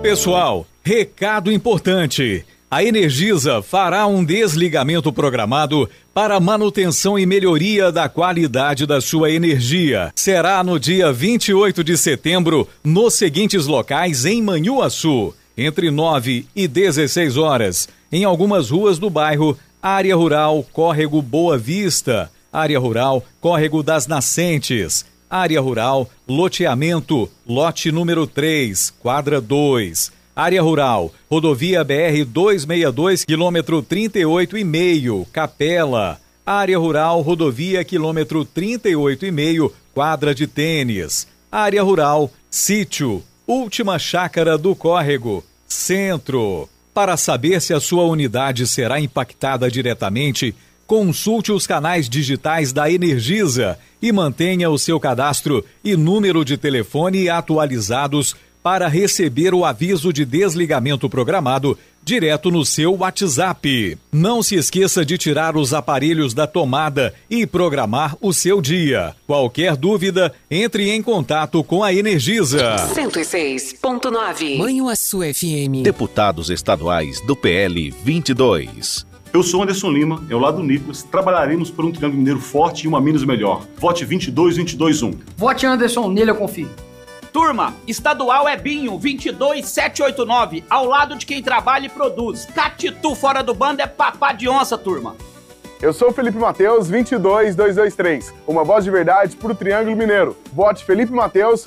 Pessoal, recado importante. A Energisa fará um desligamento programado para manutenção e melhoria da qualidade da sua energia. Será no dia 28 de setembro, nos seguintes locais em Manhuaçu, entre 9 e 16 horas, em algumas ruas do bairro Área Rural Córrego Boa Vista, Área Rural Córrego das Nascentes, Área Rural Loteamento, lote número 3, quadra 2. Área Rural, rodovia BR-262, quilômetro 38,5, Capela. Área Rural, rodovia, quilômetro 38,5, quadra de tênis. Área Rural, sítio, última chácara do Córrego, Centro. Para saber se a sua unidade será impactada diretamente, consulte os canais digitais da Energisa e mantenha o seu cadastro e número de telefone atualizados para receber o aviso de desligamento programado direto no seu WhatsApp. Não se esqueça de tirar os aparelhos da tomada e programar o seu dia. Qualquer dúvida, entre em contato com a Energisa. 106.9 Manhuaçu FM. Deputados estaduais do PL 22. Eu sou Anderson Lima, ao lado do Nicolas, trabalharemos por um Triângulo Mineiro forte e uma Minas melhor. Vote 22-22-1. Vote Anderson, nele eu confio. Turma, estadual é Binho, 22789, ao lado de quem trabalha e produz. Catitu fora do bando é papá de onça, turma. Eu sou Felipe Mateus, 22223, uma voz de verdade pro Triângulo Mineiro. Vote Felipe Mateus,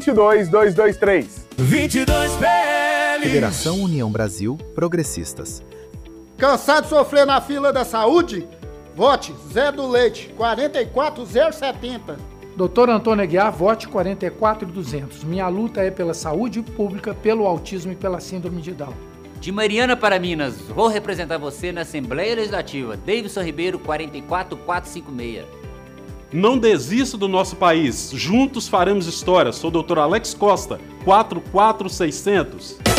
22223. 22 PL. Federação União Brasil Progressistas. Cansado de sofrer na fila da saúde? Vote Zé do Leite, 44070. Doutor Antônio Aguiar, vote 44200. Minha luta é pela saúde pública, pelo autismo e pela síndrome de Down. De Mariana para Minas, vou representar você na Assembleia Legislativa. Davidson Ribeiro, 44456. Não desista do nosso país. Juntos faremos história. Sou o Dr. Alex Costa, 44600.